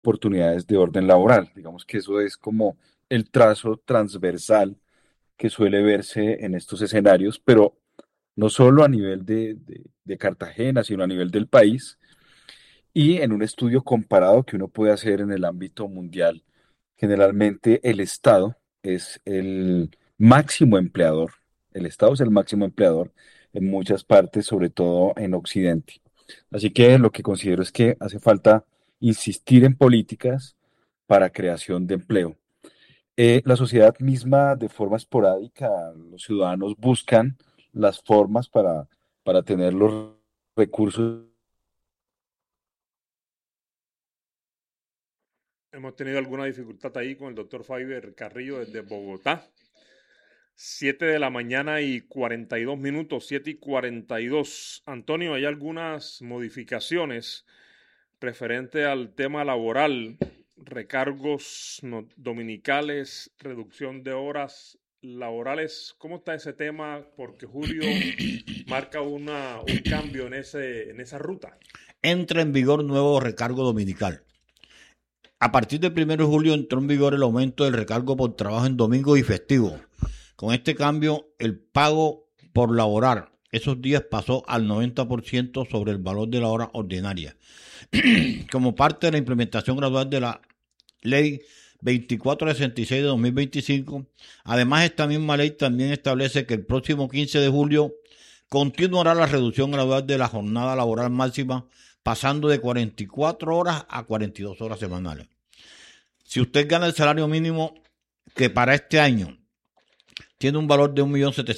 oportunidades de orden laboral. Digamos que eso es como el trazo transversal que suele verse en estos escenarios, pero no solo a nivel de Cartagena, sino a nivel del país y en un estudio comparado que uno puede hacer en el ámbito mundial. Generalmente el Estado es el máximo empleador, el Estado es el máximo empleador en muchas partes, sobre todo en Occidente. Así que lo que considero es que hace falta insistir en políticas para creación de empleo. La sociedad misma, de forma esporádica, los ciudadanos buscan las formas para tener los recursos. Hemos tenido alguna dificultad ahí con el doctor Faber Carrillo desde Bogotá. 7 de la mañana y 42 minutos, 7:42. Antonio, hay algunas modificaciones referente al tema laboral, recargos dominicales, reducción de horas laborales. ¿Cómo está ese tema? Porque julio marca un cambio en esa ruta. Entra en vigor nuevo recargo dominical. A partir del 1 de julio entró en vigor el aumento del recargo por trabajo en domingo y festivo. Con este cambio, el pago por laborar esos días pasó al 90% sobre el valor de la hora ordinaria. Como parte de la implementación gradual de la Ley 2466 de 2025, además esta misma ley también establece que el próximo 15 de julio continuará la reducción gradual de la jornada laboral máxima, pasando de 44 horas a 42 horas semanales. Si usted gana el salario mínimo, que para este año tiene un valor de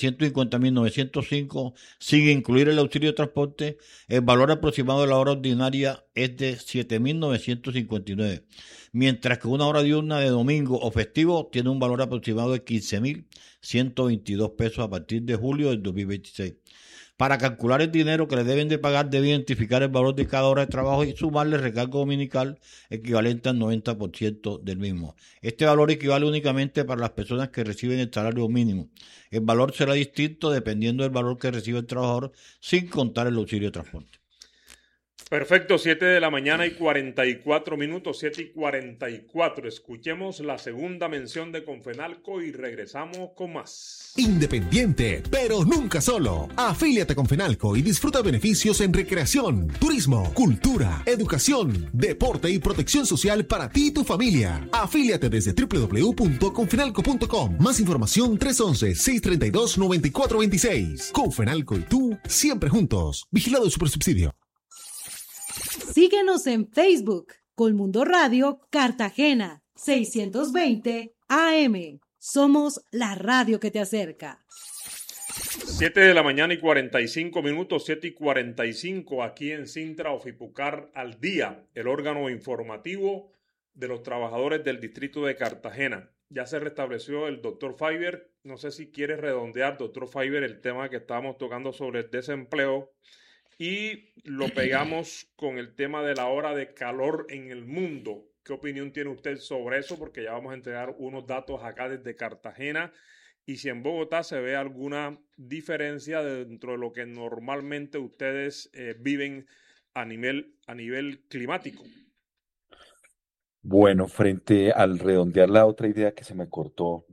1.750.905, sin incluir el auxilio de transporte, el valor aproximado de la hora ordinaria es de 7.959, mientras que una hora diurna de domingo o festivo tiene un valor aproximado de 15.122 pesos a partir de julio del 2026. Para calcular el dinero que le deben de pagar, debe identificar el valor de cada hora de trabajo y sumarle el recargo dominical equivalente al 90% del mismo. Este valor equivale únicamente para las personas que reciben el salario mínimo. El valor será distinto dependiendo del valor que recibe el trabajador, sin contar el auxilio de transporte. Perfecto, 7 de la mañana y 44 minutos, 7:44. Escuchemos la segunda mención de Confenalco y regresamos con más. Independiente, pero nunca solo. Afíliate con Fenalco y disfruta beneficios en recreación, turismo, cultura, educación, deporte y protección social para ti y tu familia. Afíliate desde www.confenalco.com. Más información 311-632-9426. Confenalco y tú, siempre juntos. Vigilado Supersubsidio. Síguenos en Facebook, Colmundo Radio Cartagena, 620 AM. Somos la radio que te acerca. 7 de la mañana y 45 minutos, 7:45, aquí en Sintra, Ofipucar al día, el órgano informativo de los trabajadores del distrito de Cartagena. Ya se restableció el doctor Faber. No sé si quiere redondear, doctor Faber, el tema que estábamos tocando sobre el desempleo. Y lo pegamos con el tema de la hora de calor en el mundo. ¿Qué opinión tiene usted sobre eso? Porque ya vamos a entregar unos datos acá desde Cartagena. Y si en Bogotá se ve alguna diferencia dentro de lo que normalmente ustedes viven a nivel climático. Bueno, frente al redondear la otra idea que se me cortó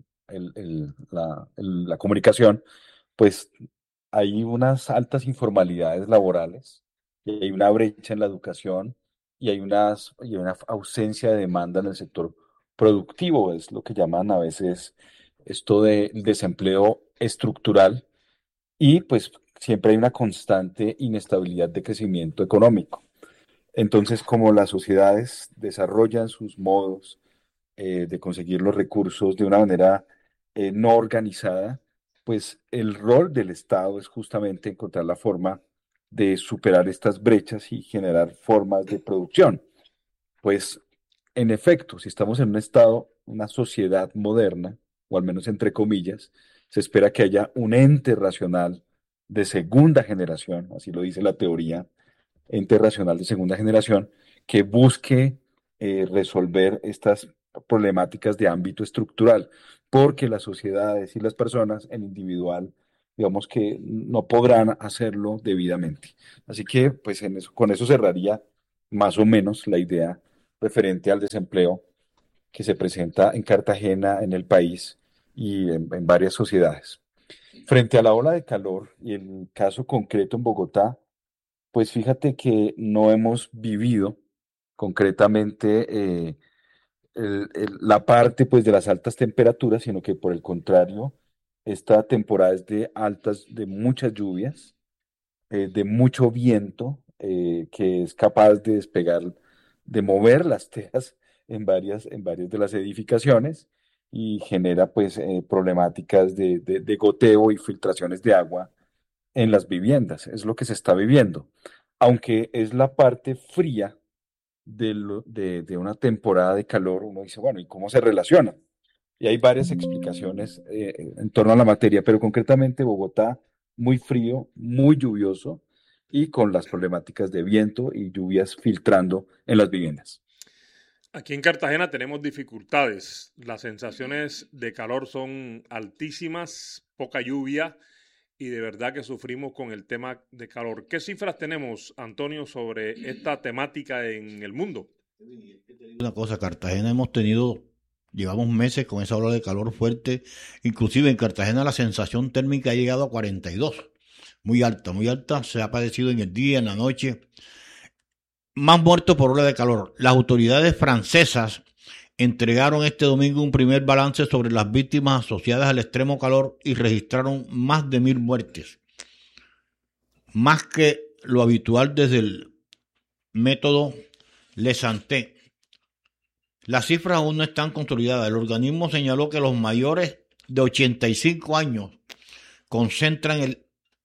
la comunicación, pues hay unas altas informalidades laborales y hay una brecha en la educación y y una ausencia de demanda en el sector productivo, es lo que llaman a veces esto del desempleo estructural y pues siempre hay una constante inestabilidad de crecimiento económico. Entonces, como las sociedades desarrollan sus modos de conseguir los recursos de una manera no organizada, pues el rol del Estado es justamente encontrar la forma de superar estas brechas y generar formas de producción. Pues, en efecto, si estamos en un estado, una sociedad moderna, o al menos entre comillas, se espera que haya un ente racional de segunda generación, así lo dice la teoría, ente racional de segunda generación, que busque resolver estas problemáticas de ámbito estructural, porque las sociedades y las personas en individual, digamos que no podrán hacerlo debidamente. Así que, pues, con eso cerraría más o menos la idea referente al desempleo que se presenta en Cartagena, en el país y en varias sociedades. Frente a la ola de calor y el caso concreto en Bogotá, pues fíjate que no hemos vivido concretamente la parte pues de las altas temperaturas, sino que por el contrario, esta temporada es de altas, de muchas lluvias, de mucho viento, que es capaz de despegar, de mover las tejas en varias de las edificaciones y genera pues problemáticas de goteo y filtraciones de agua en las viviendas. Es lo que se está viviendo. Aunque es la parte fría de una temporada de calor, uno dice, bueno, ¿y cómo se relaciona? Y hay varias explicaciones en torno a la materia, pero concretamente Bogotá, muy frío, muy lluvioso y con las problemáticas de viento y lluvias filtrando en las viviendas. Aquí en Cartagena tenemos dificultades. Las sensaciones de calor son altísimas, poca lluvia y de verdad que sufrimos con el tema de calor. ¿Qué cifras tenemos, Antonio, sobre esta temática en el mundo? Una cosa, Cartagena llevamos meses con esa ola de calor fuerte. Inclusive en Cartagena la sensación térmica ha llegado a 42. Muy alta. Se ha padecido en el día, en la noche. Más muertos por ola de calor. Las autoridades francesas entregaron este domingo un primer balance sobre las víctimas asociadas al extremo calor y registraron más de 1.000 muertes. Más que lo habitual desde el método Le Santé. Las cifras aún no están consolidadas. El organismo señaló que los mayores de 85 años concentran el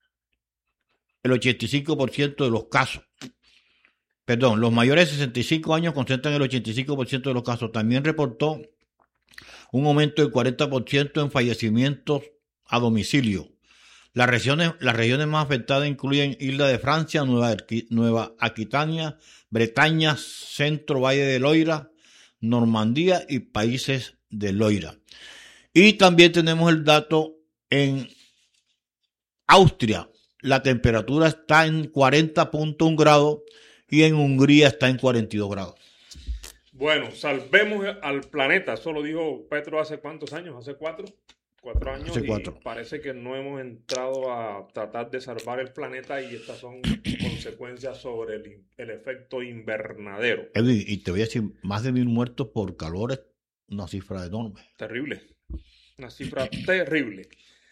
85% de los casos. Perdón, los mayores de 65 años concentran el 85% de los casos. También reportó un aumento del 40% en fallecimientos a domicilio. Las regiones más afectadas incluyen Isla de Francia, Nueva Aquitania, Bretaña, Centro Valle de Loira, Normandía y países de Loira. Y también tenemos el dato en Austria. La temperatura está en 40.1 grados y en Hungría está en 42 grados. Bueno, salvemos al planeta. Eso lo dijo Petro hace ¿cuántos años? ¿Hace 4 años? Hace 4. Y parece que no hemos entrado a tratar de salvar el planeta y estas son consecuencias sobre el efecto invernadero. Edwin, y te voy a decir, más de 1.000 muertos por calor es una cifra enorme. Terrible. Una cifra terrible.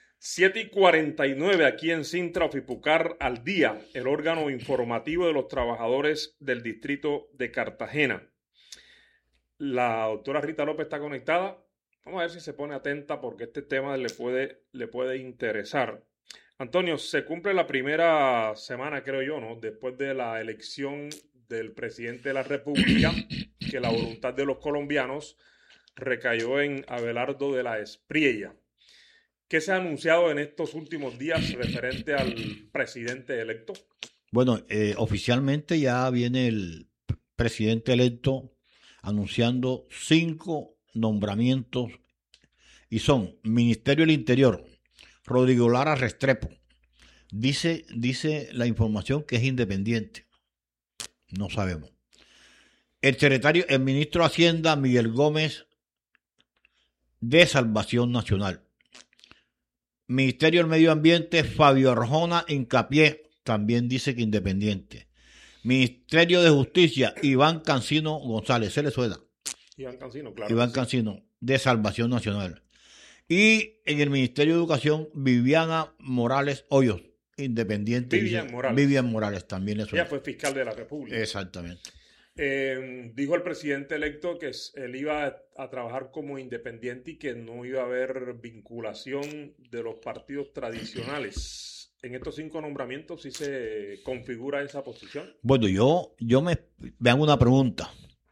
7:49 aquí en Cintra, Ofipucar al día, el órgano informativo de los trabajadores del distrito de Cartagena. La doctora Rita López está conectada. Vamos a ver si se pone atenta porque este tema le puede interesar. Antonio, se cumple la primera semana, creo yo, ¿no? Después de la elección del presidente de la República, que la voluntad de los colombianos recayó en Abelardo de la Espriella. ¿Qué se ha anunciado en estos últimos días referente al presidente electo? Bueno, oficialmente ya viene el presidente electo anunciando 5 nombramientos y son Ministerio del Interior, Rodrigo Lara Restrepo. Dice la información que es independiente. No sabemos. El ministro de Hacienda, Miguel Gómez, de Salvación Nacional. Ministerio del Medio Ambiente, Fabio Arjona Hincapié, también dice que independiente. Ministerio de Justicia, Iván Cancino González, ¿se le suena? Iván Cancino, claro. Iván Cancino, de Salvación Nacional. Y en el Ministerio de Educación, Viviana Morales Hoyos, independiente. Vivian Morales también le suena. Ella fue fiscal de la República. Exactamente. Dijo el presidente electo que él iba a trabajar como independiente y que no iba a haber vinculación de los partidos tradicionales. En estos 5 nombramientos sí se configura esa posición. Bueno, yo me hago una pregunta.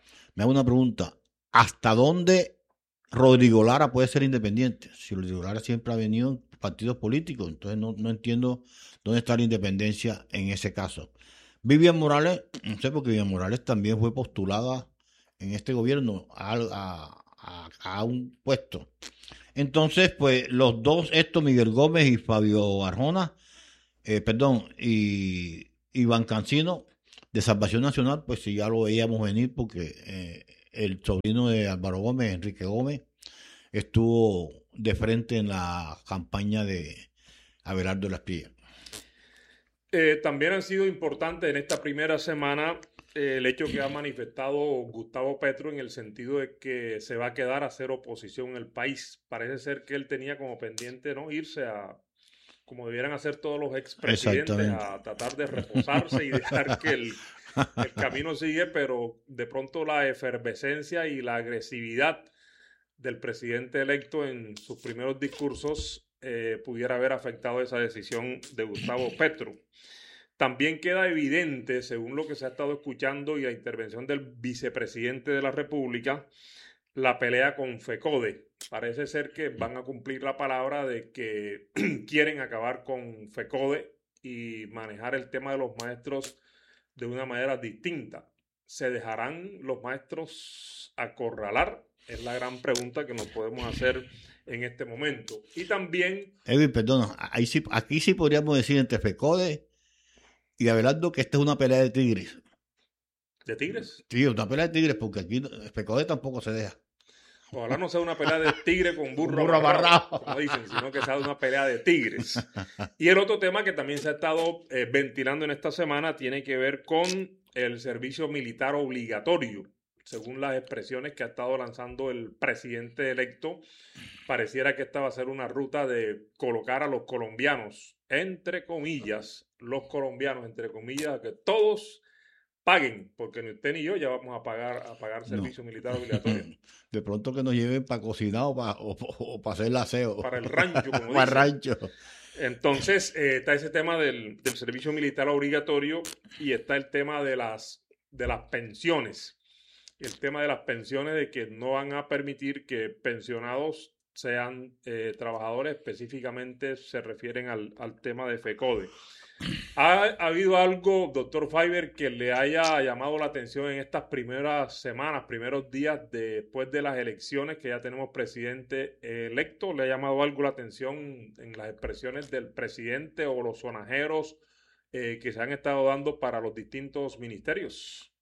¿Hasta dónde Rodrigo Lara puede ser independiente? Si Rodrigo Lara siempre ha venido en partidos políticos, entonces no entiendo dónde está la independencia en ese caso. Vivian Morales, no sé, porque Vivian Morales también fue postulada en este gobierno a un puesto. Entonces, pues los dos, Miguel Gómez y Fabio Arjona, y Iván Cancino, De Salvación Nacional, pues sí, ya lo veíamos venir porque el sobrino de Álvaro Gómez, Enrique Gómez, estuvo de frente en la campaña de Abelardo Las Pillas. También han sido importantes en esta primera semana el hecho que ha manifestado Gustavo Petro en el sentido de que se va a quedar a hacer oposición en el país. Parece ser que él tenía como pendiente, ¿no?, irse a, como debieran hacer todos los expresidentes, a tratar de reposarse y dejar que el camino sigue, pero de pronto la efervescencia y la agresividad del presidente electo en sus primeros discursos pudiera haber afectado esa decisión de Gustavo Petro. También queda evidente, según lo que se ha estado escuchando y la intervención del vicepresidente de la República, la pelea con FECODE. Parece ser que van a cumplir la palabra de que quieren acabar con FECODE y manejar el tema de los maestros de una manera distinta. ¿Se dejarán los maestros acorralar? Es la gran pregunta que nos podemos hacer en este momento. Y también... Edwin, perdona, aquí sí podríamos decir entre FECODE y Abelardo que esta es una pelea de tigres. ¿De tigres? Sí, una pelea de tigres, porque aquí FECODE tampoco se deja. Ojalá no sea una pelea de tigre con burro amarrado, como dicen, sino que sea una pelea de tigres. Y el otro tema que también se ha estado ventilando en esta semana tiene que ver con el servicio militar obligatorio. Según las expresiones que ha estado lanzando el presidente electo, pareciera que esta va a ser una ruta de colocar a los colombianos, entre comillas, que todos paguen, porque ni usted ni yo ya vamos a pagar servicio militar obligatorio. De pronto que nos lleven para cocinar o para hacer el aseo. Para el rancho, como para el rancho. Entonces, está ese tema del servicio militar obligatorio y está el tema de las pensiones. El tema de las pensiones, de que no van a permitir que pensionados sean trabajadores, específicamente se refieren al tema de FECODE. ¿Ha habido algo, doctor Faiber, que le haya llamado la atención en estas primeras semanas, primeros días después de las elecciones, que ya tenemos presidente electo? ¿Le ha llamado algo la atención en las expresiones del presidente o los sonajeros que se han estado dando para los distintos ministerios?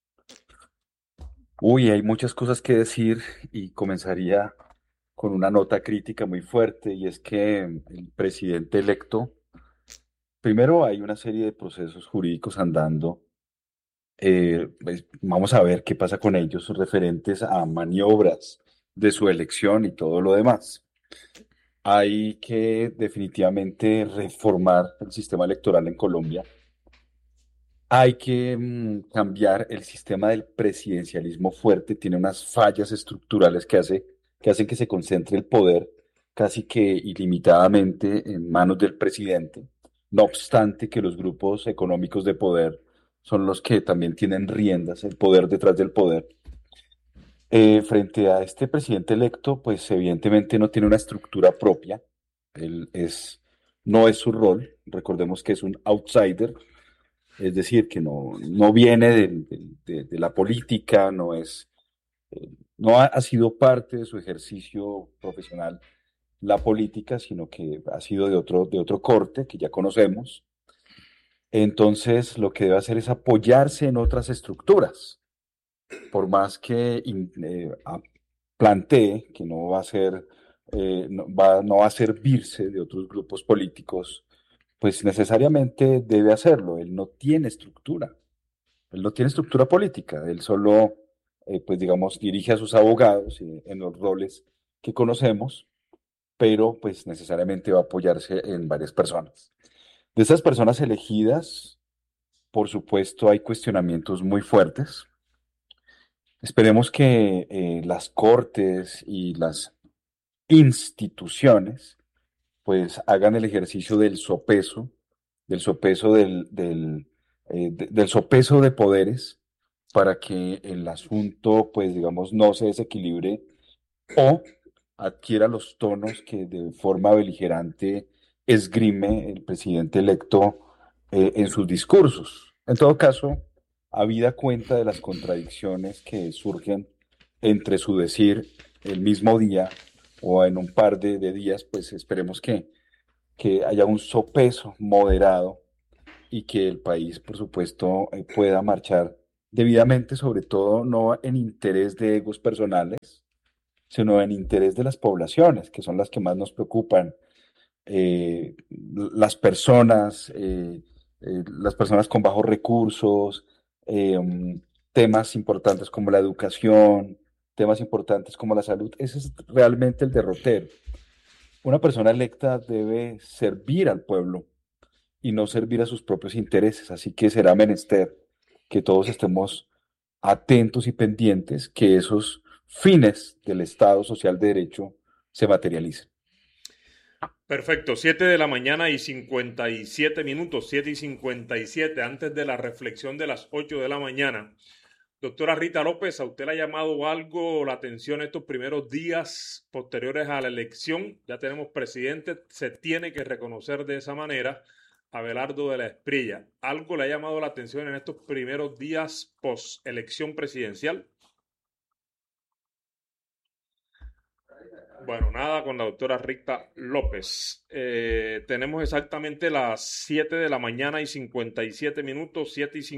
Uy, hay muchas cosas que decir y comenzaría con una nota crítica muy fuerte, y es que el presidente electo, primero hay una serie de procesos jurídicos andando. Pues, vamos a ver qué pasa con ellos referentes a maniobras de su elección y todo lo demás. Hay que definitivamente reformar el sistema electoral en Colombia. Hay que cambiar el sistema del presidencialismo fuerte. Tiene unas fallas estructurales que hacen que se concentre el poder casi que ilimitadamente en manos del presidente. No obstante que los grupos económicos de poder son los que también tienen riendas, el poder detrás del poder. Frente a este presidente electo, pues evidentemente no tiene una estructura propia. No es su rol. Recordemos que es un outsider, es decir, que no viene de la política, no ha sido parte de su ejercicio profesional la política, sino que ha sido de otro corte que ya conocemos. Entonces, lo que debe hacer es apoyarse en otras estructuras, por más que plantee que no va a servirse de otros grupos políticos, pues necesariamente debe hacerlo. Él no tiene estructura política, él solo, pues digamos, dirige a sus abogados en los roles que conocemos, pero pues necesariamente va a apoyarse en varias personas. De esas personas elegidas, por supuesto, hay cuestionamientos muy fuertes. Esperemos que las cortes y las instituciones pues hagan el ejercicio del sopeso de poderes, para que el asunto, pues digamos, no se desequilibre o adquiera los tonos que de forma beligerante esgrime el presidente electo en sus discursos. En todo caso, habida cuenta de las contradicciones que surgen entre su decir el mismo día o en un par de días, pues esperemos que haya un sopeso moderado y que el país, por supuesto, pueda marchar debidamente, sobre todo no en interés de egos personales, sino en interés de las poblaciones, que son las que más nos preocupan, las personas con bajos recursos, temas importantes como la educación, temas importantes como la salud. Ese es realmente el derrotero. Una persona electa debe servir al pueblo y no servir a sus propios intereses, así que será menester que todos estemos atentos y pendientes que esos fines del Estado Social de Derecho se materialicen. Perfecto, 7 de la mañana y 57 minutos, 7:57, antes de la reflexión de las 8 de la mañana. Doctora Rita López, ¿a usted le ha llamado algo la atención estos primeros días posteriores a la elección? Ya tenemos presidente, se tiene que reconocer de esa manera. Abelardo de la Espriella, ¿algo le ha llamado la atención en estos primeros días post-elección presidencial? Bueno, nada con la doctora Rita López. Tenemos exactamente las 7 de la mañana y 57 minutos,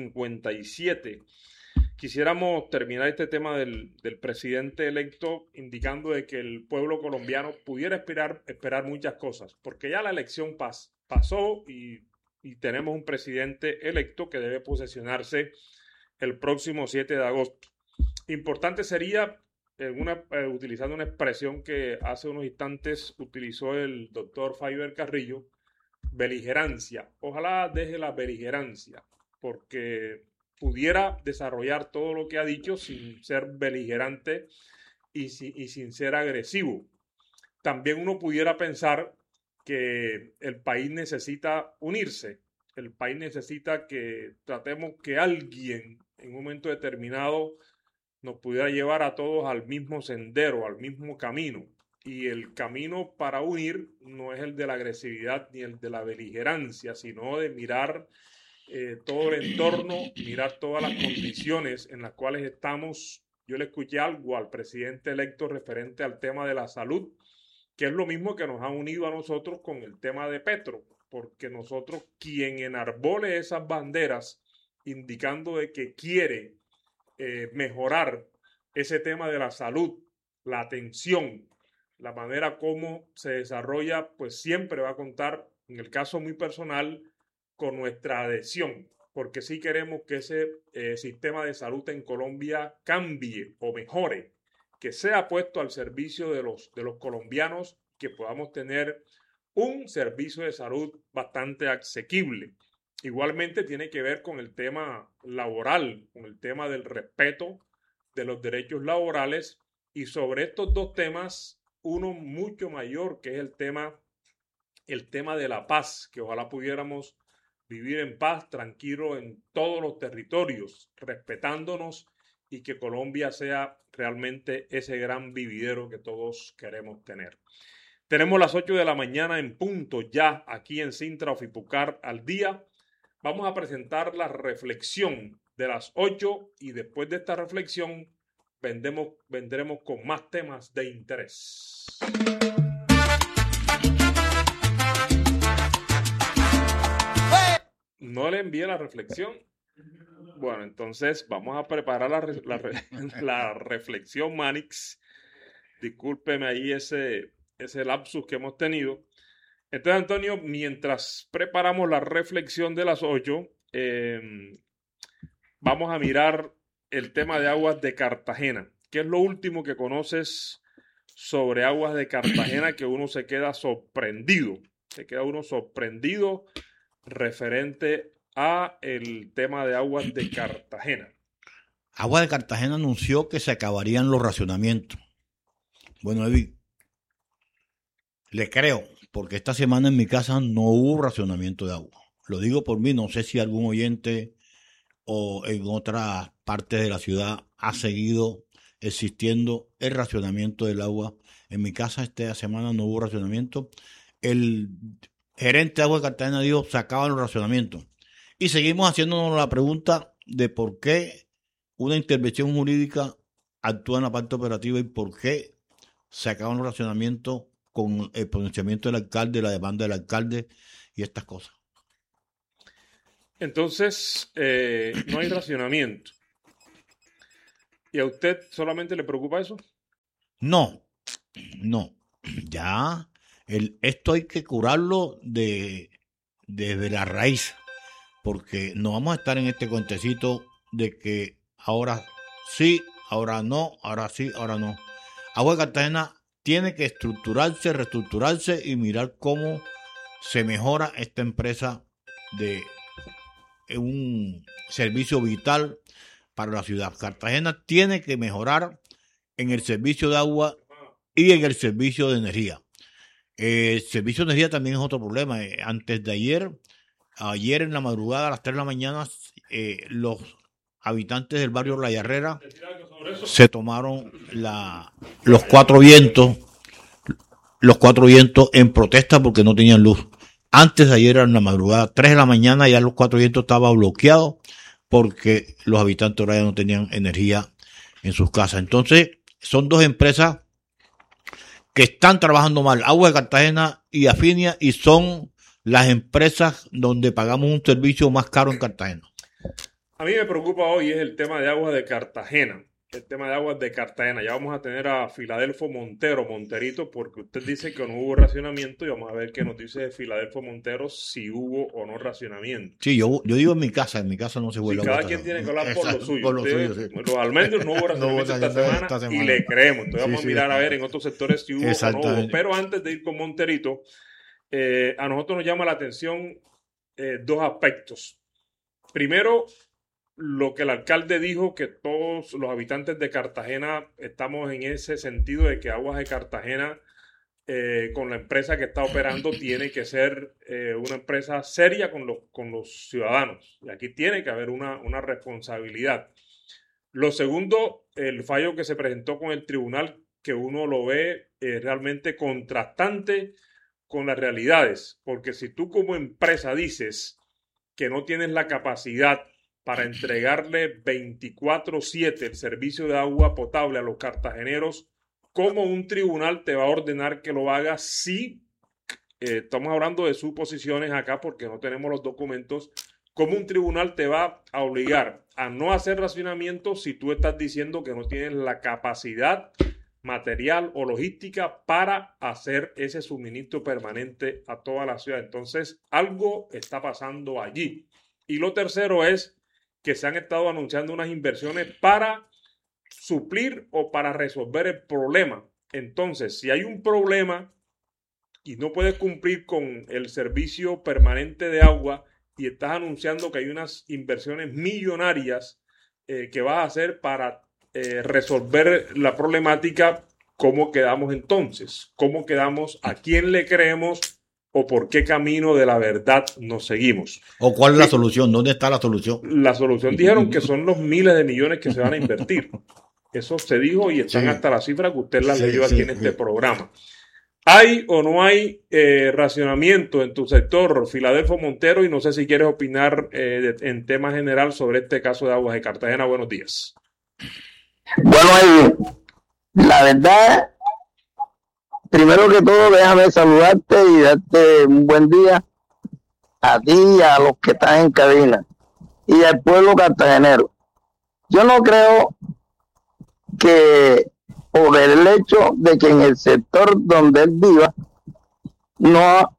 7:57. Quisiéramos terminar este tema del presidente electo indicando de que el pueblo colombiano pudiera esperar muchas cosas, porque ya la elección pasó y tenemos un presidente electo que debe posesionarse el próximo 7 de agosto. Importante sería, utilizando una expresión que hace unos instantes utilizó el doctor Faiber Carrillo, beligerancia. Ojalá deje la beligerancia, porque pudiera desarrollar todo lo que ha dicho sin ser beligerante y sin ser agresivo. También uno pudiera pensar que el país necesita unirse, el país necesita que tratemos que alguien en un momento determinado nos pudiera llevar a todos al mismo sendero, al mismo camino. Y el camino para unir no es el de la agresividad ni el de la beligerancia, sino de mirar todo el entorno, mirar todas las condiciones en las cuales estamos. Yo le escuché algo al presidente electo referente al tema de la salud, que es lo mismo que nos ha unido a nosotros con el tema de Petro, porque nosotros, quien enarbole esas banderas indicando de que quiere mejorar ese tema de la salud, la atención, la manera como se desarrolla, pues siempre va a contar, en el caso muy personal, con nuestra adhesión, porque sí queremos que ese sistema de salud en Colombia cambie o mejore, que sea puesto al servicio de los colombianos, que podamos tener un servicio de salud bastante asequible. Igualmente tiene que ver con el tema laboral, con el tema del respeto de los derechos laborales, y sobre estos dos temas, uno mucho mayor, que es el tema de la paz, que ojalá pudiéramos vivir en paz, tranquilo en todos los territorios, respetándonos, y que Colombia sea realmente ese gran vividero que todos queremos tener. Tenemos las 8 de la mañana en punto ya aquí en Cintra Ofipucar al día. Vamos a presentar la reflexión de las 8 y después de esta reflexión vendremos con más temas de interés. ¿No le envié la reflexión? Bueno, entonces vamos a preparar la reflexión, Manix. Discúlpeme ahí ese lapsus que hemos tenido. Entonces, Antonio, mientras preparamos la reflexión de las 8, vamos a mirar el tema de Aguas de Cartagena. ¿Qué es lo último que conoces sobre Aguas de Cartagena que uno se queda sorprendido? Se queda uno sorprendido referente a el tema de Aguas de Cartagena. Aguas de Cartagena anunció que se acabarían los racionamientos. Bueno, Evi, le creo, porque esta semana en mi casa no hubo racionamiento de agua. Lo digo por mí, no sé si algún oyente o en otras partes de la ciudad ha seguido existiendo el racionamiento del agua. En mi casa esta semana no hubo racionamiento. El gerente de Agua de Cartagena dijo se acaban los racionamientos. Y seguimos haciéndonos la pregunta de por qué una intervención jurídica actúa en la parte operativa y por qué se acaban los racionamientos con el pronunciamiento del alcalde, la demanda del alcalde y estas cosas. Entonces, no hay racionamiento. ¿Y a usted solamente le preocupa eso? No. Ya, esto hay que curarlo desde la raíz, porque no vamos a estar en este cuentecito de que ahora sí, ahora no, ahora sí, ahora no. Agua de Cartagena tiene que estructurarse, reestructurarse y mirar cómo se mejora esta empresa de un servicio vital para la ciudad. Cartagena tiene que mejorar en el servicio de agua y en el servicio de energía. El servicio de energía también es otro problema. Antes de ayer en la madrugada a las 3 de la mañana, los habitantes del barrio La Yarrera se tomaron los cuatro vientos en protesta porque no tenían luz. Antes de ayer en la madrugada, 3 de la mañana, ya los cuatro vientos estaban bloqueados porque los habitantes ahora ya no tenían energía en sus casas. Entonces, son dos empresas que están trabajando mal, Agua de Cartagena y Afinia, y son las empresas donde pagamos un servicio más caro en Cartagena. A mí me preocupa hoy es el tema de Aguas de Cartagena. El tema de Aguas de Cartagena. Ya vamos a tener a Filadelfo Monterito, porque usted dice que no hubo racionamiento, y vamos a ver qué nos dice Filadelfo Montero si hubo o no racionamiento. Sí, yo digo en mi casa no se vuelve a votar. Cada quien tiene que hablar por lo suyo. Sí. Los almendros no hubo racionamiento esta semana y le creemos. Entonces vamos a mirar a ver en otros sectores si hubo o no hubo. Pero antes de ir con Monterito, a nosotros nos llama la atención dos aspectos. Primero, lo que el alcalde dijo, que todos los habitantes de Cartagena estamos en ese sentido de que Aguas de Cartagena, con la empresa que está operando, tiene que ser una empresa seria con los ciudadanos. Y aquí tiene que haber una responsabilidad. Lo segundo, el fallo que se presentó con el tribunal, que uno lo ve realmente contrastante con las realidades. Porque si tú como empresa dices que no tienes la capacidad para entregarle 24/7 el servicio de agua potable a los cartageneros, ¿cómo un tribunal te va a ordenar que lo haga si, estamos hablando de suposiciones acá porque no tenemos los documentos, cómo un tribunal te va a obligar a no hacer racionamiento si tú estás diciendo que no tienes la capacidad material o logística para hacer ese suministro permanente a toda la ciudad? Entonces, algo está pasando allí. Y lo tercero es que se han estado anunciando unas inversiones para suplir o para resolver el problema. Entonces, si hay un problema y no puedes cumplir con el servicio permanente de agua y estás anunciando que hay unas inversiones millonarias que vas a hacer para resolver la problemática, ¿cómo quedamos entonces? ¿Cómo quedamos? ¿A quién le creemos? ¿O por qué camino de la verdad nos seguimos? ¿O cuál es la solución? ¿Dónde está la solución? La solución dijeron que son los miles de millones que se van a invertir. Eso se dijo y están hasta la cifra que usted la leyó aquí en este programa. ¿Hay o no hay racionamiento en tu sector, Filadelfo Montero? Y no sé si quieres opinar en tema general sobre este caso de Aguas de Cartagena. Buenos días. Bueno, la verdad, primero que todo, déjame saludarte y darte un buen día a ti y a los que están en cabina y al pueblo cartagenero. Yo no creo que por el hecho de que en el sector donde él viva no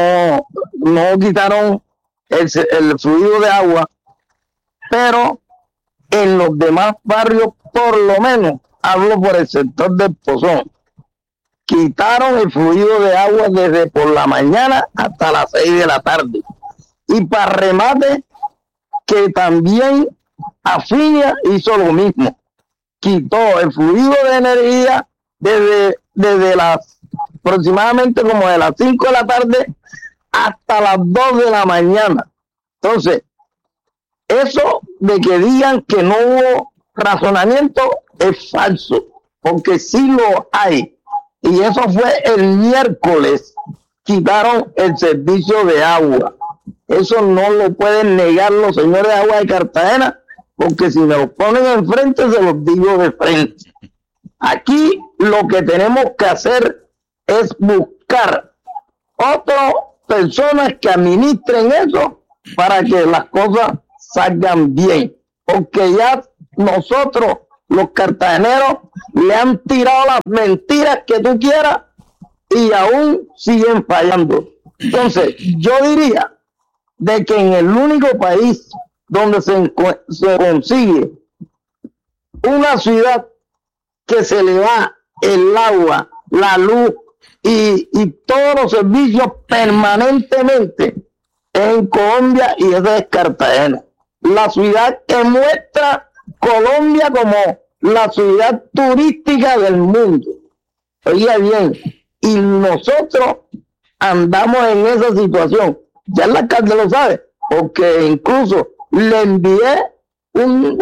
quitaron el fluido de agua, pero en los demás barrios, por lo menos, hablo por el sector del Pozón, quitaron el fluido de agua desde por la mañana hasta las 6 de la tarde. Y para remate, que también Afinia hizo lo mismo. Quitó el fluido de energía desde las aproximadamente como de las 5 de la tarde hasta las 2 de la mañana. Entonces, eso de que digan que no hubo razonamiento es falso, porque sí lo hay. Y eso fue el miércoles, quitaron el servicio de agua. Eso no lo pueden negar los señores de Agua de Cartagena, porque si me lo ponen enfrente, se los digo de frente. Aquí lo que tenemos que hacer es buscar otras personas que administren eso para que las cosas salgan bien. Porque ya nosotros, los cartageneros, le han tirado las mentiras que tú quieras y aún siguen fallando. Entonces, yo diría de que en el único país donde se consigue una ciudad que se le va el agua, la luz y todos los servicios permanentemente en Colombia, y esa es Cartagena. La ciudad que muestra Colombia como la ciudad turística del mundo. Oiga bien, y nosotros andamos en esa situación. Ya el alcalde lo sabe, porque incluso le envié un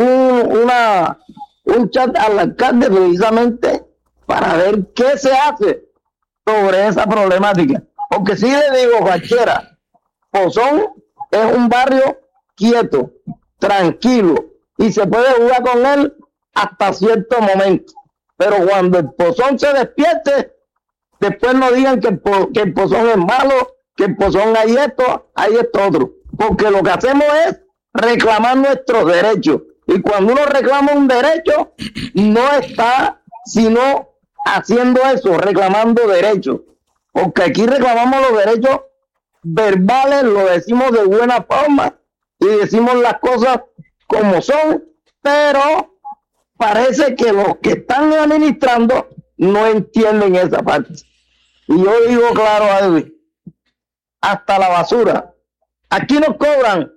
chat al alcalde precisamente para ver qué se hace sobre esa problemática. Porque si le digo, cualquiera, Pozón es un barrio quieto, tranquilo, y se puede jugar con él hasta cierto momento. Pero cuando el Pozón se despierte, después no digan que el Pozón es malo, que el Pozón hay esto otro. Porque lo que hacemos es reclamar nuestros derechos. Y cuando uno reclama un derecho, no está sino haciendo eso, reclamando derechos. Porque aquí reclamamos los derechos verbales, lo decimos de buena forma y decimos las cosas como son, pero parece que los que están administrando no entienden esa parte. Y yo digo claro, Edwin, hasta la basura. Aquí nos cobran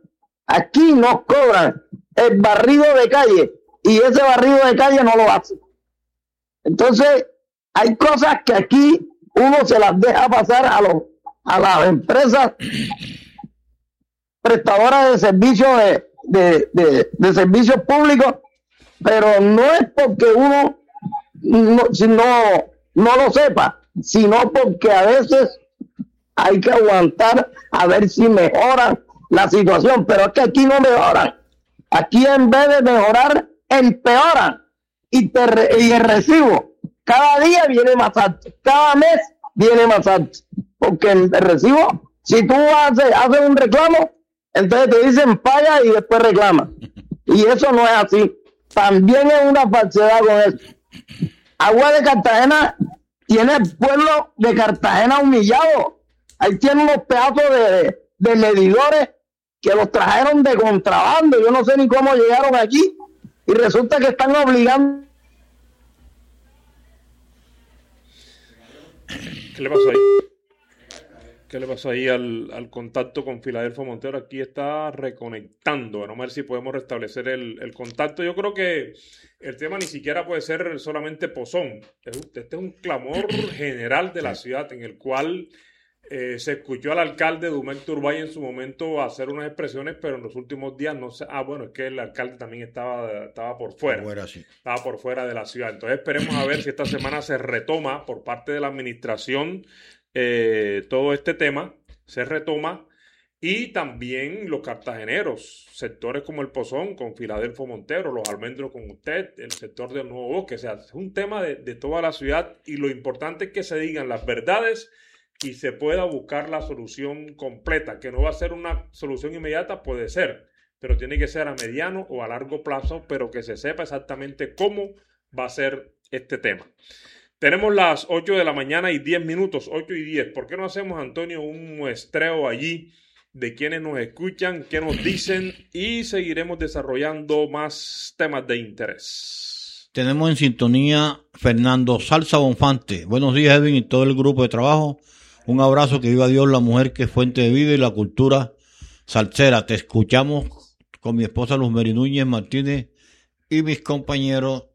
el barrido de calle, y ese barrido de calle no lo hace. Entonces, hay cosas que aquí uno se las deja pasar a las empresas prestadoras de servicios de servicios públicos, pero no es porque uno no lo sepa, sino porque a veces hay que aguantar a ver si mejoran la situación. Pero es que aquí no mejoran. Aquí en vez de mejorar, empeoran. Y el recibo cada día viene más alto, cada mes viene más alto. Porque el recibo, si tú haces un reclamo, entonces te dicen paga y después reclama. Y eso no es así. También es una falsedad con eso. Agua de Cartagena tiene el pueblo de Cartagena humillado. Ahí tiene unos pedazos de medidores que los trajeron de contrabando. Yo no sé ni cómo llegaron aquí. Y resulta que están obligando. ¿Qué le pasó ahí? ¿Qué le pasó ahí al contacto con Filadelfo Montero? Aquí está reconectando. Vamos a ver si podemos restablecer el contacto. Yo creo que el tema ni siquiera puede ser solamente Pozón. Este es un clamor general de la ciudad, en el cual se escuchó al alcalde Dumec Turbay en su momento hacer unas expresiones, pero en los últimos días no sé. Bueno, es que el alcalde también estaba por fuera. Sí. Estaba por fuera de la ciudad. Entonces esperemos a ver si esta semana se retoma por parte de la administración todo este tema, se retoma, y también los cartageneros, sectores como el Pozón con Filadelfo Montero, los Almendros con usted, el sector del Nuevo Bosque. O sea, es un tema de toda la ciudad, y lo importante es que se digan las verdades y se pueda buscar la solución completa, que no va a ser una solución inmediata, puede ser, pero tiene que ser a mediano o a largo plazo, pero que se sepa exactamente cómo va a ser este tema. Tenemos las 8 de la mañana y 10 minutos, 8 y 10. ¿Por qué no hacemos, Antonio, un muestreo allí de quienes nos escuchan, qué nos dicen, y seguiremos desarrollando más temas de interés? Tenemos en sintonía Fernando Salsa Bonfante. Buenos días, Edwin, y todo el grupo de trabajo. Un abrazo, que viva Dios, la mujer que es fuente de vida y la cultura salsera. Te escuchamos con mi esposa Luz Meri Núñez Martínez y mis compañeros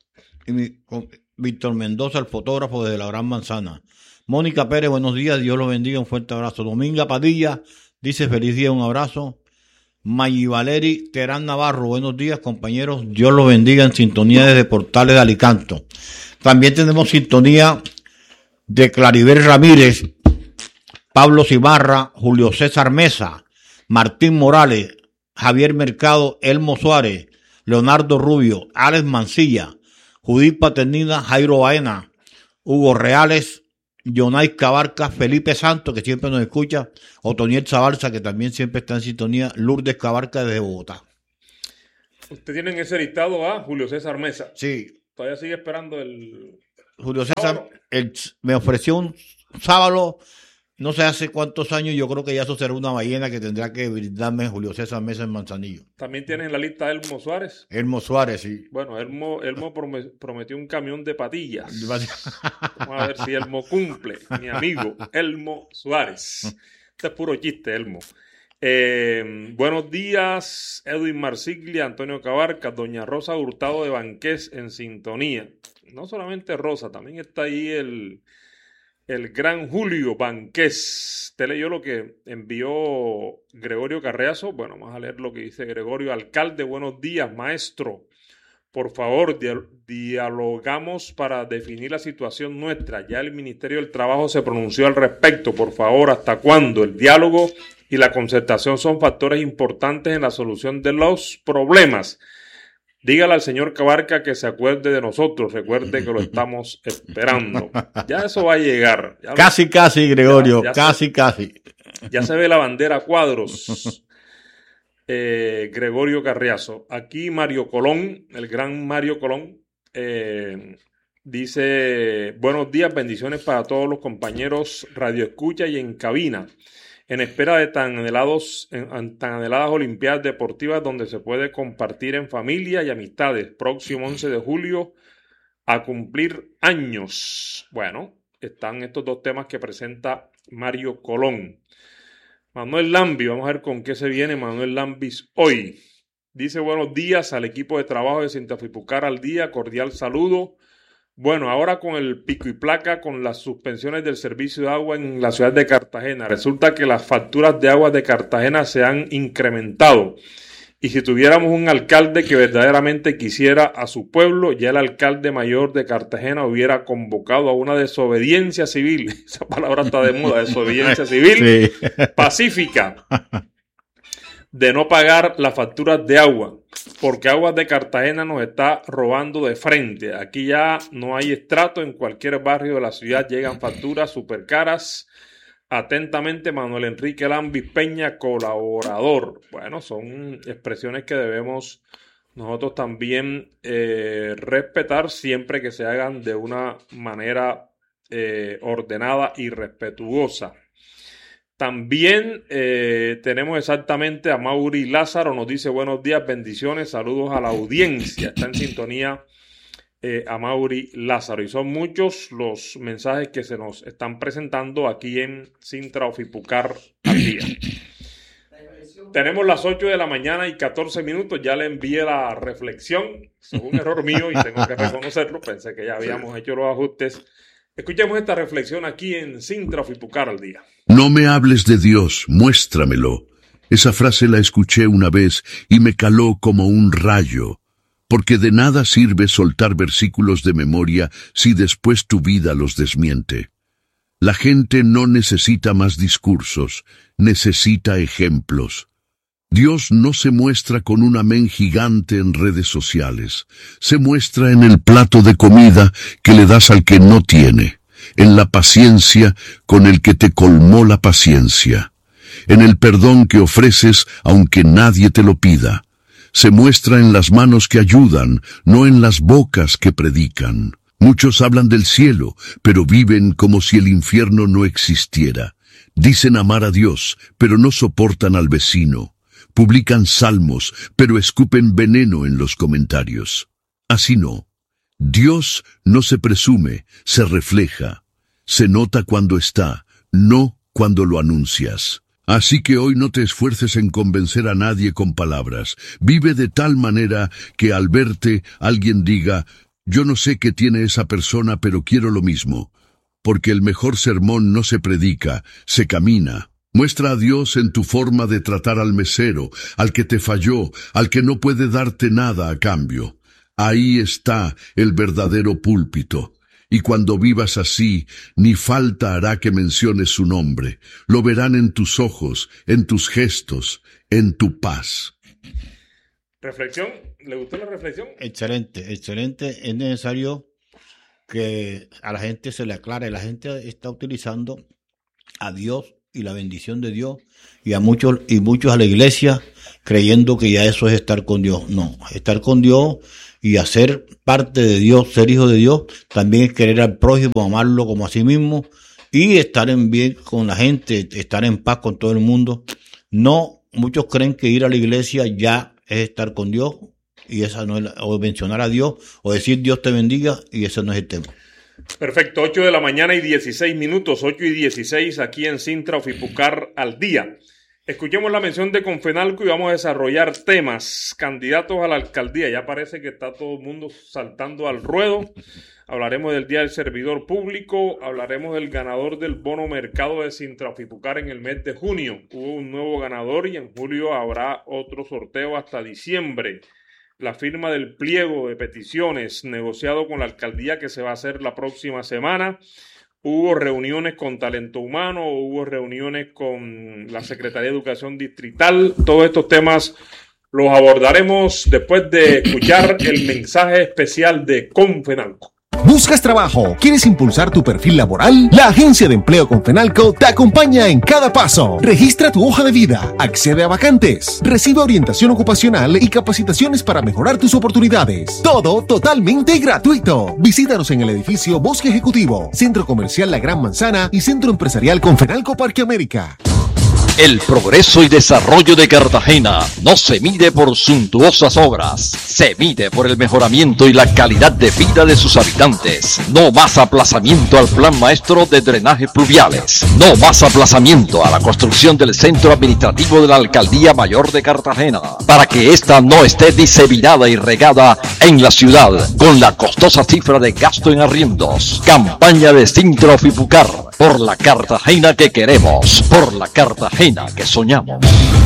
con Víctor Mendoza, el fotógrafo desde la Gran Manzana. Mónica Pérez, buenos días, Dios los bendiga, un fuerte abrazo. Dominga Padilla dice feliz día, un abrazo. Maggi Valeri Terán Navarro, buenos días compañeros, Dios los bendiga, en sintonía desde Portales de Alicanto. También tenemos sintonía de Claribel Ramírez, Pablo Cimarra, Julio César Mesa, Martín Morales, Javier Mercado, Elmo Suárez, Leonardo Rubio, Alex Mancilla, Judith Paternina, Jairo Baena, Hugo Reales, Yonay Cabarca, Felipe Santos, que siempre nos escucha, Otoniel Zabalza, que también siempre está en sintonía, Lourdes Cabarca desde Bogotá. Usted tiene en ese listado a Julio César Mesa. Sí. Todavía sigue esperando el... Julio César me ofreció un sábado, no sé hace cuántos años, yo creo que ya eso será una ballena que tendrá que brindarme Julio César Mesa en Manzanillo. También tienes en la lista a Elmo Suárez. Elmo Suárez, sí. Bueno, Elmo prometió un camión de patillas. Vamos a ver si Elmo cumple, mi amigo Elmo Suárez. Este es puro chiste, Elmo. Buenos días, Edwin Marsiglia, Antonio Cabarca, doña Rosa Hurtado de Banqués en sintonía. No solamente Rosa, también está ahí el gran Julio Banqués. Usted leyó lo que envió Gregorio Carreazo. Bueno, vamos a leer lo que dice Gregorio. Alcalde, buenos días, maestro. Por favor, dialogamos para definir la situación nuestra. Ya el Ministerio del Trabajo se pronunció al respecto. Por favor, ¿hasta cuándo? El diálogo y la concertación son factores importantes en la solución de los problemas. Dígale al señor Cabarca que se acuerde de nosotros. Recuerde que lo estamos esperando. Ya eso va a llegar. Casi, Gregorio. Casi. Ya se ve la bandera a cuadros. Gregorio Carriazo. Aquí Mario Colón, el gran Mario Colón, dice: buenos días, bendiciones para todos los compañeros Radio Escucha y en cabina. En espera de tan anheladas Olimpiadas Deportivas donde se puede compartir en familia y amistades. Próximo 11 de julio a cumplir años. Bueno, están estos dos temas que presenta Mario Colón. Manuel Lambi, vamos a ver con qué se viene Manuel Lambis hoy. Dice: buenos días al equipo de trabajo de Sintrafipucar al día, cordial saludo. Bueno, ahora con el pico y placa, con las suspensiones del servicio de agua en la ciudad de Cartagena, resulta que las facturas de agua de Cartagena se han incrementado. Y si tuviéramos un alcalde que verdaderamente quisiera a su pueblo, ya el alcalde mayor de Cartagena hubiera convocado a una desobediencia civil, esa palabra está de moda, desobediencia civil, sí, pacífica, de no pagar las facturas de agua, porque Aguas de Cartagena nos está robando de frente. Aquí ya no hay estrato, en cualquier barrio de la ciudad llegan facturas súper caras. Atentamente, Manuel Enrique Lambis Peña, colaborador. Bueno, son expresiones que debemos nosotros también respetar siempre que se hagan de una manera ordenada y respetuosa. También tenemos exactamente a Mauri Lázaro, nos dice: buenos días, bendiciones, saludos a la audiencia. Está en sintonía a Mauri Lázaro. Y son muchos los mensajes que se nos están presentando aquí en Sintra Ofipucar al día. Tenemos las 8 de la mañana y 14 minutos. Ya le envié la reflexión. Es un error mío y tengo que reconocerlo. Pensé que ya habíamos hecho los ajustes. Escuchemos esta reflexión aquí en Sintra Ofipucar al día. No me hables de Dios, muéstramelo. Esa frase la escuché una vez y me caló como un rayo, porque de nada sirve soltar versículos de memoria si después tu vida los desmiente. La gente no necesita más discursos, necesita ejemplos. Dios no se muestra con un amén gigante en redes sociales, se muestra en el plato de comida que le das al que no tiene, en la paciencia con el que te colmó la paciencia, en el perdón que ofreces aunque nadie te lo pida. Se muestra en las manos que ayudan, no en las bocas que predican. Muchos hablan del cielo, pero viven como si el infierno no existiera. Dicen amar a Dios, pero no soportan al vecino. Publican salmos, pero escupen veneno en los comentarios. Así no. Dios no se presume, se refleja. Se nota cuando está, no cuando lo anuncias. Así que hoy no te esfuerces en convencer a nadie con palabras. Vive de tal manera que al verte alguien diga: yo no sé qué tiene esa persona, pero quiero lo mismo. Porque el mejor sermón no se predica, se camina. Muestra a Dios en tu forma de tratar al mesero, al que te falló, al que no puede darte nada a cambio. Ahí está el verdadero púlpito. Y cuando vivas así, ni falta hará que menciones su nombre. Lo verán en tus ojos, en tus gestos, en tu paz. ¿Reflexión? ¿Le gustó la reflexión? Excelente, excelente. Es necesario que a la gente se le aclare. La gente está utilizando a Dios y la bendición de Dios y muchos a la iglesia creyendo que ya eso es estar con Dios. No, estar con Dios y hacer parte de Dios, ser hijo de Dios, también es querer al prójimo, amarlo como a sí mismo y estar en bien con la gente, estar en paz con todo el mundo. No, muchos creen que ir a la iglesia ya es estar con Dios y esa no es o mencionar a Dios o decir Dios te bendiga, y ese no es el tema. Perfecto, 8 de la mañana y 16 minutos, 8 y 16 aquí en Cintra Ofipucar al día. Escuchemos la mención de Confenalco y vamos a desarrollar temas. Candidatos a la alcaldía, ya parece que está todo el mundo saltando al ruedo. Hablaremos del Día del Servidor Público, hablaremos del ganador del bono mercado de Cintra Ofipucar en el mes de junio. Hubo un nuevo ganador y en julio habrá otro sorteo hasta diciembre. La firma del pliego de peticiones negociado con la alcaldía que se va a hacer la próxima semana. Hubo reuniones con talento humano, hubo reuniones con la Secretaría de Educación Distrital. Todos estos temas los abordaremos después de escuchar el mensaje especial de Confenalco. ¿Buscas trabajo? ¿Quieres impulsar tu perfil laboral? La Agencia de Empleo Confenalco te acompaña en cada paso. Registra tu hoja de vida, accede a vacantes, recibe orientación ocupacional y capacitaciones para mejorar tus oportunidades. Todo totalmente gratuito. Visítanos en el edificio Bosque Ejecutivo, Centro Comercial La Gran Manzana y Centro Empresarial Confenalco Parque América. El progreso y desarrollo de Cartagena no se mide por suntuosas obras, se mide por el mejoramiento y la calidad de vida de sus habitantes. No más aplazamiento al plan maestro de drenajes pluviales. No más aplazamiento a la construcción del centro administrativo de la Alcaldía Mayor de Cartagena, para que ésta no esté diseminada y regada en la ciudad con la costosa cifra de gasto en arriendos. Campaña de Cintra Ofipucar, por la Cartagena que queremos, por la Cartagena que soñamos.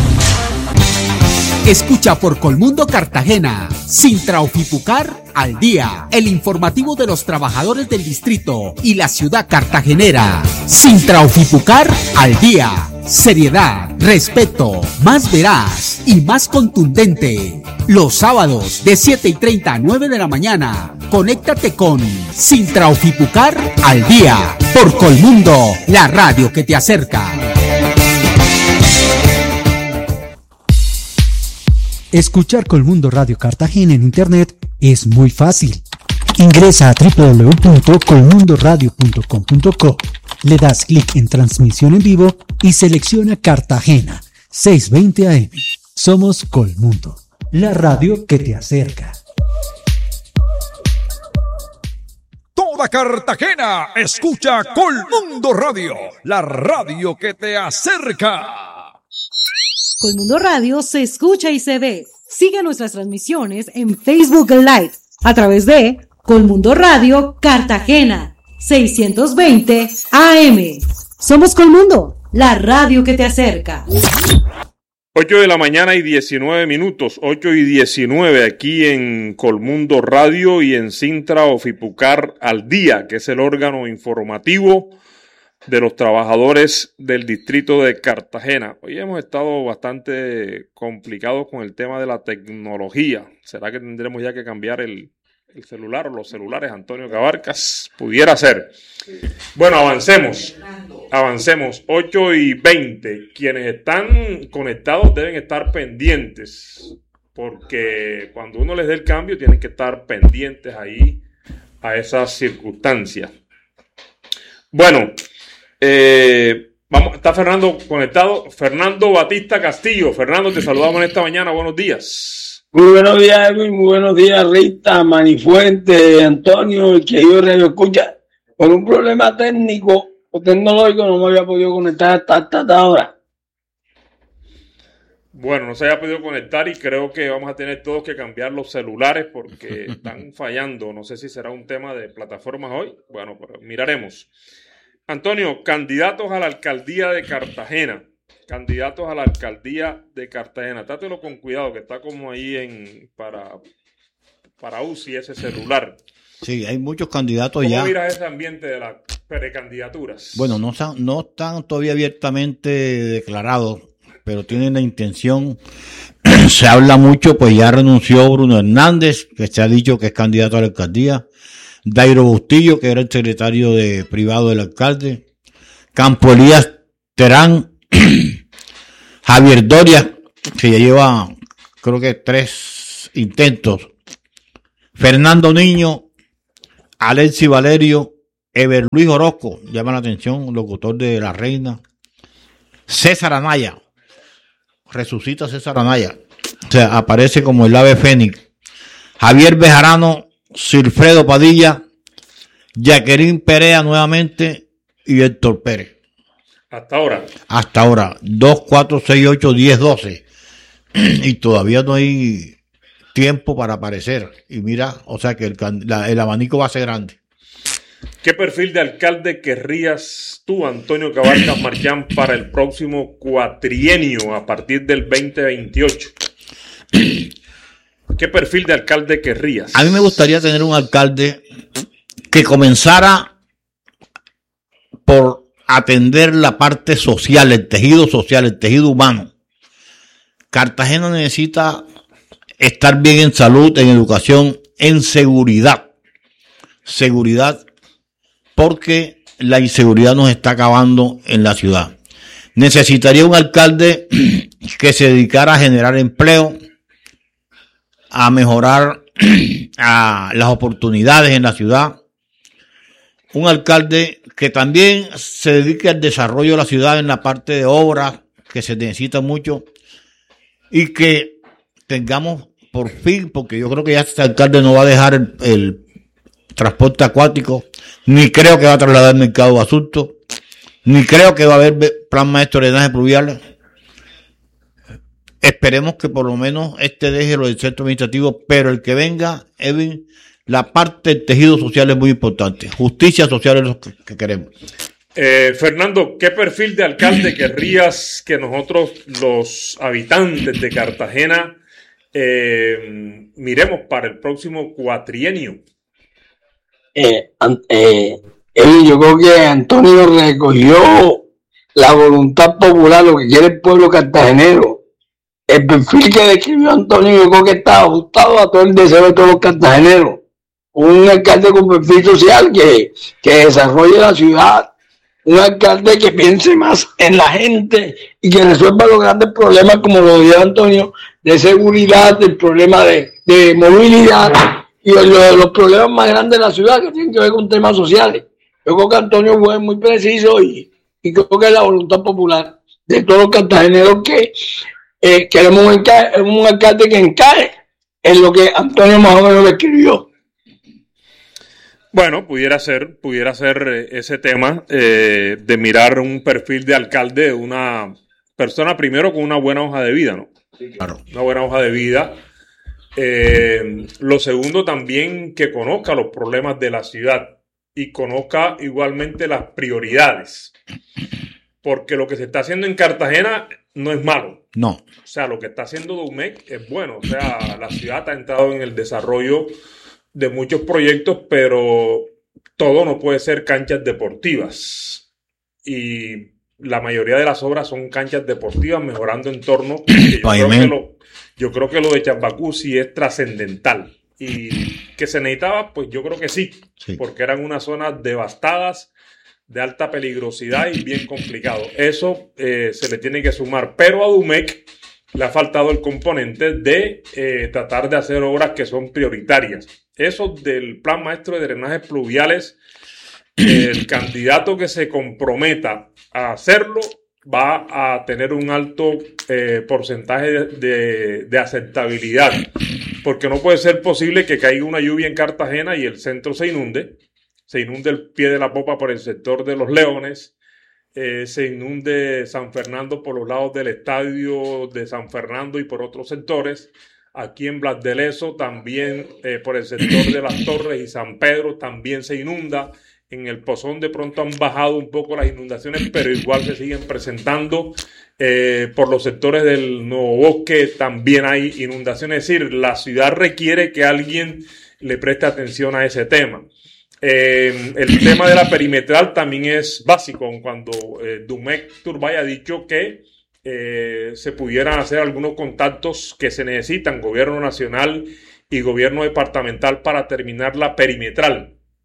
Escucha por Colmundo Cartagena, Cintra Ofipucar al día, el informativo de los trabajadores del distrito y la ciudad cartagenera. Cintra Ofipucar al día, seriedad, respeto, más veraz y más contundente. Los sábados de 7:30 a 9 de la mañana, conéctate con Cintra Ofipucar al día, por Colmundo, la radio que te acerca. Escuchar Colmundo Radio Cartagena en internet es muy fácil. Ingresa a www.colmundoradio.com.co, le das clic en transmisión en vivo y selecciona Cartagena 620 AM. Somos Colmundo, la radio que te acerca. Toda Cartagena escucha Colmundo Radio, la radio que te acerca. Colmundo Radio se escucha y se ve. Sigue nuestras transmisiones en Facebook Live a través de Colmundo Radio Cartagena 620 AM. Somos Colmundo, la radio que te acerca. 8 de la mañana y 19 minutos, 8 y 19 aquí en Colmundo Radio y en Cintra Ofipucar al día, que es el órgano informativo de los trabajadores del distrito de Cartagena. Hoy hemos estado bastante complicados con el tema de la tecnología. ¿Será que tendremos ya que cambiar el celular o los celulares, Antonio Cabarcas? Pudiera ser. Bueno, avancemos. 8 y 20. Quienes están conectados deben estar pendientes, porque cuando uno les dé el cambio tienen que estar pendientes ahí a esas circunstancias. Bueno, está Fernando conectado. Fernando Batista Castillo. Fernando, te saludamos en esta mañana. Buenos días. Muy buenos días, Edwin. Muy buenos días, Rita, Manifuente, Antonio, el que yo radio escucha. Por un problema técnico o tecnológico no me había podido conectar hasta ahora. Bueno, no se haya podido conectar y creo que vamos a tener todos que cambiar los celulares porque están fallando. No sé si será un tema de plataformas hoy. Bueno, pero miraremos. Antonio, candidatos a la alcaldía de Cartagena. Trátelo con cuidado, que está como ahí para UCI ese celular. Sí, hay muchos candidatos ya. ¿Cómo miras ese ambiente de las precandidaturas? Bueno, no están todavía abiertamente declarados, pero tienen la intención. Se habla mucho, pues ya renunció Bruno Hernández, que se ha dicho que es candidato a la alcaldía. Dairo Bustillo, que era el secretario privado del alcalde, Campo Elías Terán, Javier Doria, que ya lleva creo que 3 intentos, Fernando Niño, Alexi Valerio, Ever Luis Orozco, llama la atención, locutor de La Reina, César Anaya, resucita César Anaya, o sea, aparece como el ave fénix, Javier Bejarano, Silfredo Padilla, Jacqueline Perea nuevamente y Héctor Pérez. Hasta ahora, 2, 4, 6, 8, 10, 12. Y todavía no hay tiempo para aparecer. Y mira, o sea que el abanico va a ser grande. ¿Qué perfil de alcalde querrías tú, Antonio Cabarcas Marchán, para el próximo cuatrienio a partir del 2028? ¿Qué perfil de alcalde querrías? A mí me gustaría tener un alcalde que comenzara por atender la parte social, el tejido humano. Cartagena necesita estar bien en salud, en educación, en seguridad. Seguridad, porque la inseguridad nos está acabando en la ciudad. Necesitaría un alcalde que se dedicara a generar empleo, a mejorar a las oportunidades en la ciudad. Un alcalde que también se dedique al desarrollo de la ciudad en la parte de obras, que se necesita mucho, y que tengamos por fin, porque yo creo que ya este alcalde no va a dejar el transporte acuático, ni creo que va a trasladar el mercado de asuntos, ni creo que va a haber plan maestro de drenaje pluvial. Esperemos que por lo menos deje lo del centro administrativo, pero el que venga, Edwin, la parte del tejido social es muy importante. Justicia social es lo que queremos. Fernando, ¿qué perfil de alcalde querrías que nosotros, los habitantes de Cartagena, miremos para el próximo cuatrienio? Yo creo que Antonio recogió la voluntad popular, lo que quiere el pueblo cartagenero. El perfil que describió Antonio, yo creo que está ajustado a todo el deseo de todos los cartageneros. Un alcalde con perfil social que desarrolle la ciudad, un alcalde que piense más en la gente y que resuelva los grandes problemas, como lo dijo Antonio, de seguridad, del problema de movilidad y los problemas más grandes de la ciudad que tienen que ver con temas sociales. Yo creo que Antonio fue muy preciso y creo que es la voluntad popular de todos los cartageneros que queremos un alcalde que encaje en lo que Antonio más o menos le escribió. Bueno, pudiera ser ese tema de mirar un perfil de alcalde de una persona primero con una buena hoja de vida, ¿no? Sí, claro. Una buena hoja de vida. Lo segundo también, que conozca los problemas de la ciudad y conozca igualmente las prioridades. Porque lo que se está haciendo en Cartagena no es malo. No. O sea, lo que está haciendo Dumec es bueno. O sea, la ciudad ha entrado en el desarrollo de muchos proyectos, pero todo no puede ser canchas deportivas. Y la mayoría de las obras son canchas deportivas, mejorando entornos. Yo creo que lo de Chambacú sí es trascendental. Y que se necesitaba, pues yo creo que sí. Porque eran unas zonas devastadas, de alta peligrosidad y bien complicado. Eso se le tiene que sumar. Pero a Dumec le ha faltado el componente de tratar de hacer obras que son prioritarias. Eso del plan maestro de drenajes pluviales, el candidato que se comprometa a hacerlo va a tener un alto porcentaje de aceptabilidad. Porque no puede ser posible que caiga una lluvia en Cartagena y el centro se inunde el pie de la popa por el sector de Los Leones, se inunde San Fernando por los lados del estadio de San Fernando y por otros sectores. Aquí en Blas de Lezo también por el sector de Las Torres y San Pedro también se inunda. En el Pozón de pronto han bajado un poco las inundaciones, pero igual se siguen presentando. Por los sectores del Nuevo Bosque también hay inundaciones. Es decir, la ciudad requiere que alguien le preste atención a ese tema. El tema de la perimetral también es básico. Cuando Dumec Turbay ha dicho que se pudieran hacer algunos contactos que se necesitan, gobierno nacional y gobierno departamental, para terminar la perimetral.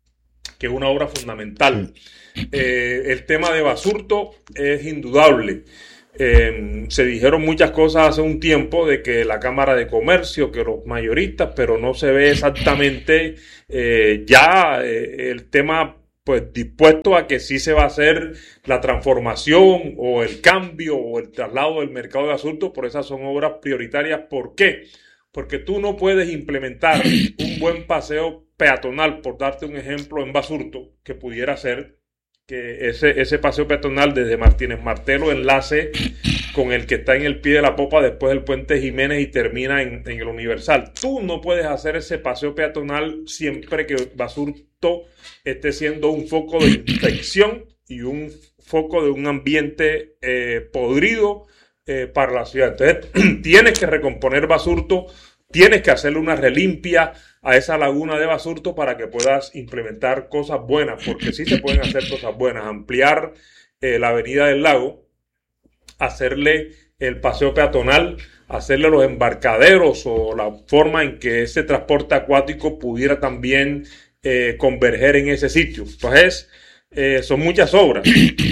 que es una obra fundamental. El tema de Basurto es indudable. Se dijeron muchas cosas hace un tiempo de que la Cámara de Comercio, que los mayoristas, pero no se ve exactamente el tema pues dispuesto a que sí se va a hacer la transformación o el cambio o el traslado del mercado de Basurto. Por esas son obras prioritarias. ¿Por qué? Porque tú no puedes implementar un buen paseo peatonal, por darte un ejemplo, en Basurto, que pudiera ser que ese paseo peatonal desde Martínez Martelo enlace con el que está en el pie de la popa después del puente Jiménez y termina en el Universal. Tú no puedes hacer ese paseo peatonal siempre que Basurto esté siendo un foco de infección y un foco de un ambiente podrido para la ciudad. Entonces tienes que recomponer Basurto, tienes que hacerle una relimpia a esa laguna de Basurto para que puedas implementar cosas buenas, porque sí se pueden hacer cosas buenas. Ampliar la avenida del lago, hacerle el paseo peatonal, hacerle los embarcaderos o la forma en que ese transporte acuático pudiera también converger en ese sitio. Entonces, son muchas obras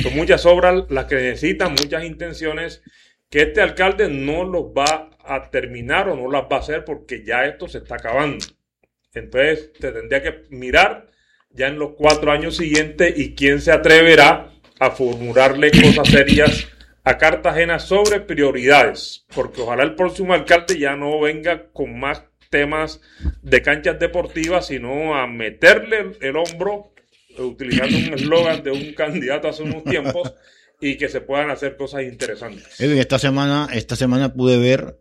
las que necesitan, muchas intenciones que este alcalde no los va a terminar o no las va a hacer porque ya esto se está acabando. Entonces, te tendría que mirar ya en los 4 años siguientes y quién se atreverá a formularle cosas serias a Cartagena sobre prioridades, porque ojalá el próximo alcalde ya no venga con más temas de canchas deportivas, sino a meterle el hombro, utilizando un eslogan de un candidato hace unos tiempos, y que se puedan hacer cosas interesantes. Edwin, esta semana pude ver,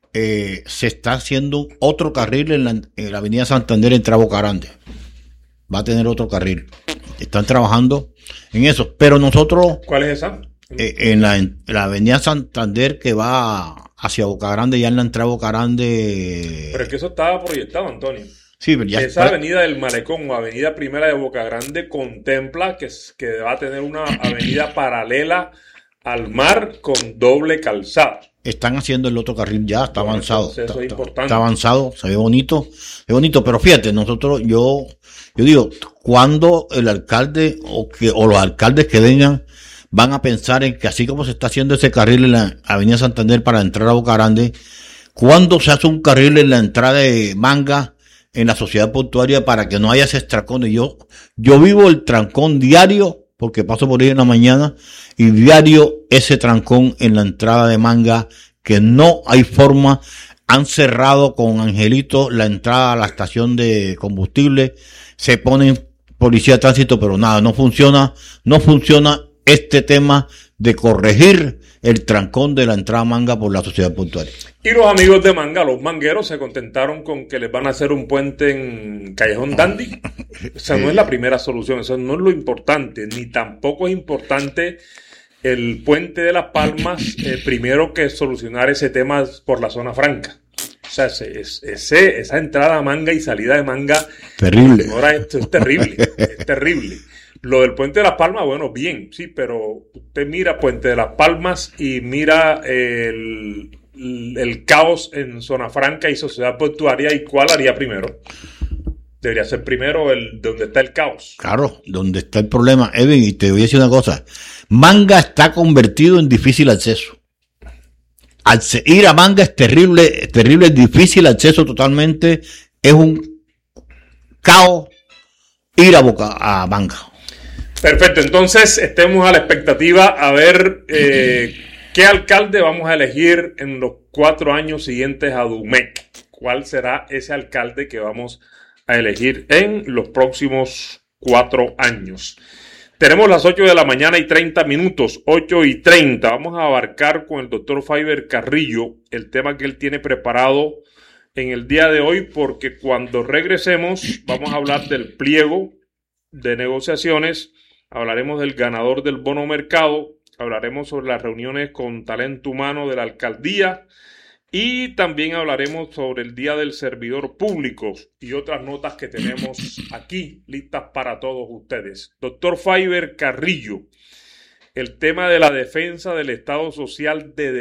se está haciendo otro carril en la avenida Santander entre Boca Grande. Va a tener otro carril. Están trabajando en eso, pero nosotros... ¿Cuál es esa? En la avenida Santander que va hacia Boca Grande, ya en la entrada de Boca Grande. Pero es que eso estaba proyectado, Antonio. Sí, pero ya esa avenida del Malecón o avenida primera de Boca Grande contempla que va a tener una avenida paralela al mar con doble calzada. Están haciendo el otro carril ya, está avanzado. Eso es importante. Está avanzado, se ve bonito, pero fíjate, nosotros, yo digo, cuando el alcalde o los alcaldes que vengan van a pensar en que así como se está haciendo ese carril en la avenida Santander para entrar a Boca Grande, ¿cuándo se hace un carril en la entrada de Manga en la sociedad portuaria para que no haya ese trancón? Yo vivo el trancón diario porque paso por ahí en la mañana y diario ese trancón en la entrada de Manga que no hay forma. Han cerrado con Angelito la entrada a la estación de combustible, se ponen policía de tránsito, pero nada, no funciona este tema de corregir el trancón de la entrada a Manga por la sociedad portuaria. Y los amigos de Manga, los mangueros, se contentaron con que les van a hacer un puente en Callejón Dandy. Esa no es la primera solución, eso no es lo importante, ni tampoco es importante el puente de Las Palmas, primero que solucionar ese tema por la zona franca. O sea, esa entrada a Manga y salida de Manga, terrible. Ahora esto es terrible, es terrible. Lo del Puente de Las Palmas, bueno, bien, sí, pero usted mira Puente de Las Palmas y mira el caos en Zona Franca y Sociedad Portuaria, ¿y cuál haría primero? Debería ser primero donde está el caos. Claro, donde está el problema. Edwin, y te voy a decir una cosa, Manga está convertido en difícil acceso. Ir a Manga es terrible, difícil acceso totalmente, es un caos ir a Manga. Perfecto, entonces estemos a la expectativa a ver qué alcalde vamos a elegir en los 4 años siguientes a Dumec. ¿Cuál será ese alcalde que vamos a elegir en los próximos 4 años? Tenemos las 8 de la mañana y 30 minutos, 8:30. Vamos a abarcar con el doctor Faiber Carrillo el tema que él tiene preparado en el día de hoy, porque cuando regresemos vamos a hablar del pliego de negociaciones. Hablaremos del ganador del bono mercado, hablaremos sobre las reuniones con talento humano de la alcaldía y también hablaremos sobre el Día del Servidor Público y otras notas que tenemos aquí listas para todos ustedes. Doctor Faiber Carrillo, el tema de la defensa del Estado Social de